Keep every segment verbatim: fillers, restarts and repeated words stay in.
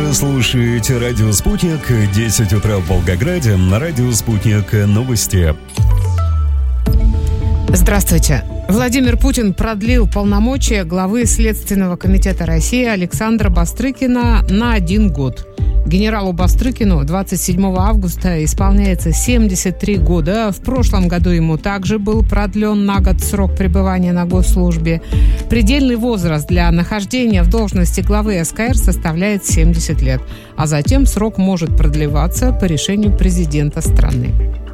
Вы слушаете «Радио Спутник», десять утра в Волгограде, на «Радио Спутник» новости. Здравствуйте. Владимир Путин продлил полномочия главы Следственного комитета России Александра Бастрыкина на один год. Генералу Бастрыкину двадцать седьмого августа исполняется семьдесят три года. В прошлом году ему также был продлен на год срок пребывания на госслужбе. Предельный возраст для нахождения в должности главы СКР составляет семьдесят лет, а затем срок может продлеваться по решению президента страны.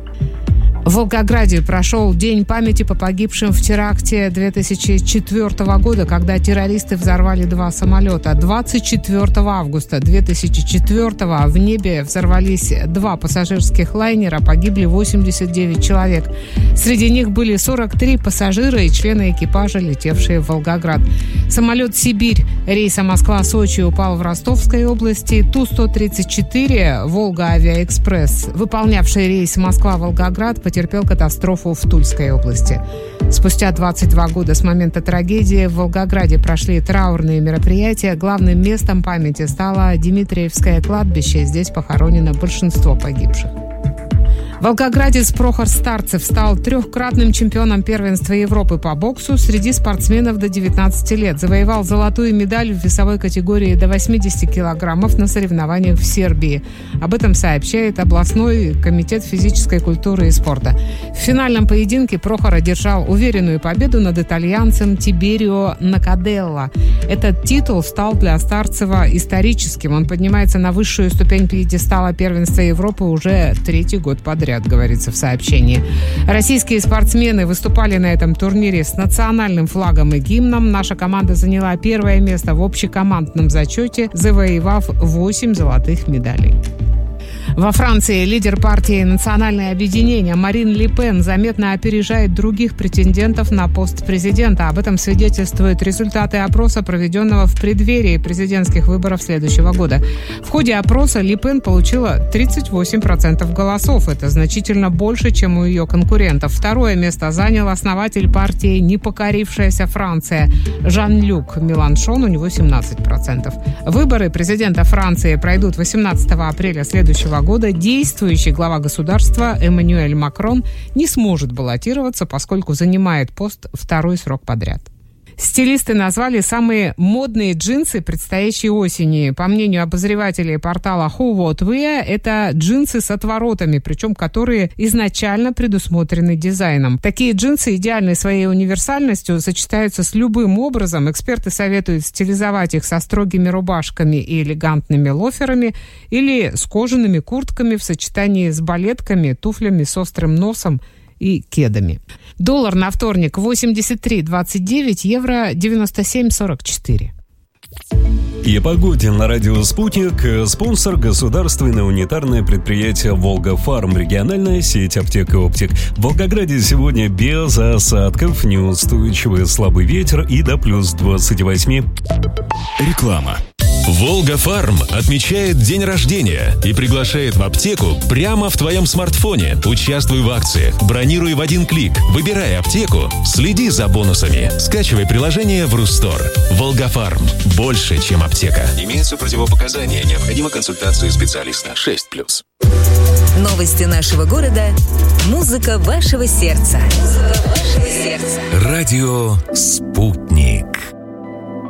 В Волгограде прошел День памяти по погибшим в теракте две тысячи четвёртого года, когда террористы взорвали два самолета. двадцать четвёртого августа две тысячи четвёртого в небе взорвались два пассажирских лайнера, погибли восемьдесят девять человек. Среди них были сорок три пассажира и члены экипажа, летевшие в Волгоград. Самолет «Сибирь» рейса Москва-Сочи упал в Ростовской области. Ту сто тридцать четыре «Волга-Авиаэкспресс», выполнявший рейс Москва-Волгоград, потерпел катастрофу в Тульской области. Спустя двадцать два года с момента трагедии в Волгограде прошли траурные мероприятия. Главным местом памяти стало Дмитриевское кладбище. Здесь похоронено большинство погибших. Волгоградец Прохор Старцев стал трехкратным чемпионом первенства Европы по боксу среди спортсменов до девятнадцати лет. Завоевал золотую медаль в весовой категории до восьмидесяти килограммов на соревнованиях в Сербии. Об этом сообщает областной комитет физической культуры и спорта. В финальном поединке Прохор одержал уверенную победу над итальянцем Тиберио Накаделло. Этот титул стал для Старцева историческим. Он поднимается на высшую ступень пьедестала первенства Европы уже третий год подряд, говорится в сообщении. Российские спортсмены выступали на этом турнире с национальным флагом и гимном. Наша команда заняла первое место в общекомандном зачете, завоевав восемь золотых медалей. Во Франции лидер партии «Национальное объединение» Марин Ле Пен заметно опережает других претендентов на пост президента. Об этом свидетельствуют результаты опроса, проведенного в преддверии президентских выборов следующего года. В ходе опроса Ле Пен получила тридцать восемь процентов голосов. Это значительно больше, чем у ее конкурентов. Второе место занял основатель партии «Непокорившаяся Франция» Жан-Люк Меланшон, у него семнадцать процентов. Выборы президента Франции пройдут восемнадцатого апреля следующего года. года действующий глава государства Эммануэль Макрон не сможет баллотироваться, поскольку занимает пост второй срок подряд. Стилисты назвали самые модные джинсы предстоящей осени. По мнению обозревателей портала Who What Wear, это джинсы с отворотами, причем которые изначально предусмотрены дизайном. Такие джинсы идеальны своей универсальностью, сочетаются с любым образом. Эксперты советуют стилизовать их со строгими рубашками и элегантными лоферами или с кожаными куртками в сочетании с балетками, туфлями с острым носом и кедами. Доллар на вторник восемьдесят три двадцать девять, евро девяносто семь сорок четыре. И о погоде на радио «Спутник». Спонсор — государственное унитарное предприятие «Волга-Фарм», региональная сеть аптек и оптик. В Волгограде сегодня без осадков, неустойчивый слабый ветер и до плюс двадцати восьми. Реклама. «Волга-Фарм» отмечает день рождения и приглашает в аптеку прямо в твоем смартфоне. Участвуй в акциях, бронируй в один клик, выбирай аптеку, следи за бонусами. Скачивай приложение в Рустор. «Волга-Фарм» – больше, чем аптека. Имеются противопоказания, необходима консультация специалиста. шесть плюс. Новости нашего города. Музыка вашего сердца. Музыка вашего сердца. Радио «Спутник».